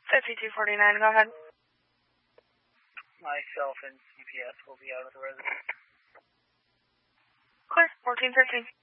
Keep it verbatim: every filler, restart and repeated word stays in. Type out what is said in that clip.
fifty-two forty-nine, go ahead. Myself and C P S will be out of the residence. Clear, fourteen fifteen.